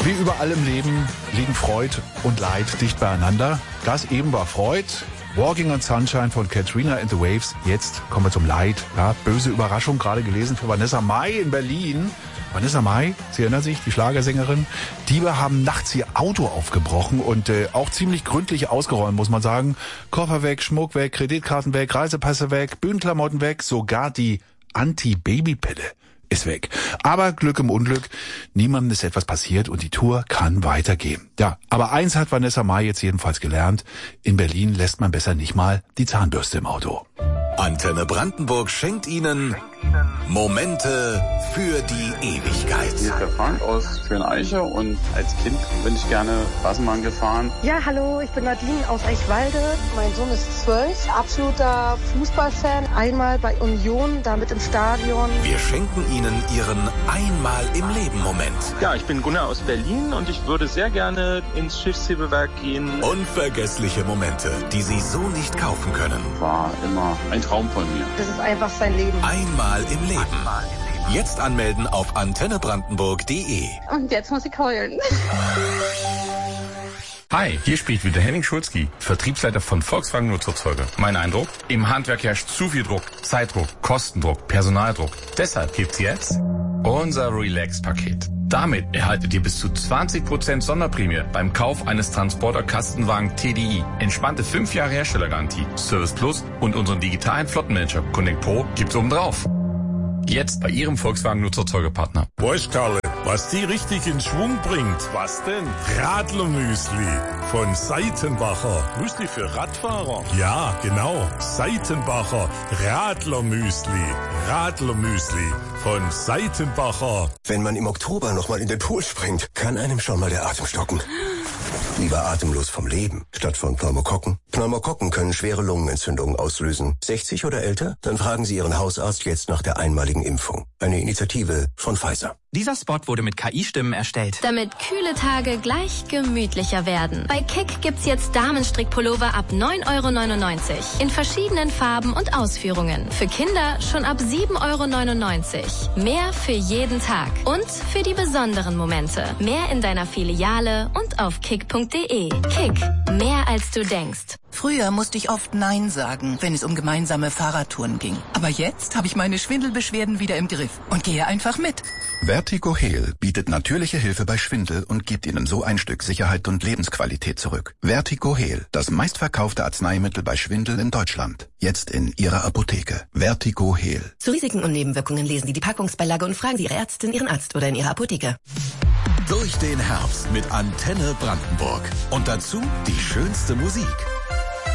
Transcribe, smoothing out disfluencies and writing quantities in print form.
Wie überall im Leben liegen Freud und Leid dicht beieinander. Das eben war Freud. Walking on Sunshine von Katrina and the Waves. Jetzt kommen wir zum Leid. Ja, böse Überraschung, gerade gelesen für Vanessa Mai in Berlin. Vanessa Mai, Sie erinnern sich, die Schlagersängerin. Diebe haben nachts ihr Auto aufgebrochen und auch ziemlich gründlich ausgeräumt, muss man sagen. Koffer weg, Schmuck weg, Kreditkarten weg, Reisepässe weg, Bühnenklamotten weg, sogar die Anti-Baby-Pille ist weg. Aber Glück im Unglück, niemandem ist etwas passiert und die Tour kann weitergehen. Ja, aber eins hat Vanessa Mai jetzt jedenfalls gelernt. In Berlin lässt man besser nicht mal die Zahnbürste im Auto. Antenne Brandenburg schenkt Ihnen Momente für die Ewigkeit. Hier ist der Frank aus Schöneiche und als Kind bin ich gerne Straßenbahn gefahren. Ja, hallo, ich bin Nadine aus Eichwalde. Mein Sohn ist 12, absoluter Fußballfan. Einmal bei Union, damit im Stadion. Wir schenken Ihnen Ihren Einmal-im-Leben-Moment. Ja, ich bin Gunnar aus Berlin und ich würde sehr gerne ins Schiffshebewerk gehen. Unvergessliche Momente, die Sie so nicht kaufen können. War immer ein Traum von mir. Das ist einfach sein Leben. Einmal im Leben. Jetzt anmelden auf antennebrandenburg.de. Und jetzt muss ich heulen. Hi, hier spricht wieder Henning Schulzki, Vertriebsleiter von Volkswagen Nutzfahrzeuge. Mein Eindruck? Im Handwerk herrscht zu viel Druck, Zeitdruck, Kostendruck, Personaldruck. Deshalb gibt's jetzt unser Relax-Paket. Damit erhaltet ihr bis zu 20% Sonderprämie beim Kauf eines Transporter-Kastenwagen TDI. Entspannte 5 Jahre Herstellergarantie, Service Plus und unseren digitalen Flottenmanager Connect Pro gibt's obendrauf. Jetzt bei Ihrem Volkswagen Nutzfahrzeugepartner. Weißt Karle, was die richtig in Schwung bringt? Was denn? Radlermüsli von Seitenbacher. Müsli für Radfahrer? Ja, genau. Seitenbacher Radlermüsli. Radlermüsli von Seitenbacher. Wenn man im Oktober nochmal in den Pool springt, kann einem schon mal der Atem stocken. Lieber atemlos vom Leben, statt von Pneumokokken. Pneumokokken können schwere Lungenentzündungen auslösen. 60 oder älter? Dann fragen Sie Ihren Hausarzt jetzt nach der einmaligen Impfung. Eine Initiative von Pfizer. Dieser Spot wurde mit KI-Stimmen erstellt. Damit kühle Tage gleich gemütlicher werden. Bei Kick gibt's jetzt Damenstrickpullover ab 9,99 € in verschiedenen Farben und Ausführungen. Für Kinder schon ab 7,99 €. Mehr für jeden Tag und für die besonderen Momente. Mehr in deiner Filiale und auf kick.de. Kick, mehr als du denkst. Früher musste ich oft Nein sagen, wenn es um gemeinsame Fahrradtouren ging. Aber jetzt habe ich meine Schwindelbeschwerden wieder im Griff und gehe einfach mit. Vertigo Heal bietet natürliche Hilfe bei Schwindel und gibt Ihnen so ein Stück Sicherheit und Lebensqualität zurück. Vertigo Heal, das meistverkaufte Arzneimittel bei Schwindel in Deutschland. Jetzt in Ihrer Apotheke. Vertigo Heal. Zu Risiken und Nebenwirkungen lesen Sie die Packungsbeilage und fragen Sie Ihre Ärztin, Ihren Arzt oder in Ihrer Apotheke. Durch den Herbst mit Antenne Brandenburg. Und dazu die schönste Musik.